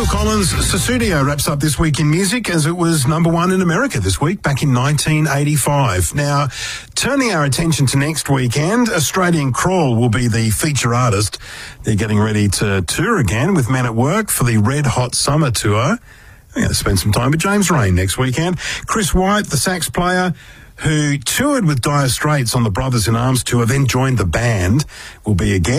Phil Collins' Sussudio wraps up this week in music as it was number one in America this week back in 1985. Now, turning our attention to next weekend, Australian Crawl will be the feature artist. They're getting ready to tour again with Men at Work for the Red Hot Summer Tour. We're going to spend some time with James Rain next weekend. Chris White, the sax player, who toured with Dire Straits on the Brothers in Arms tour, then joined the band, will be again.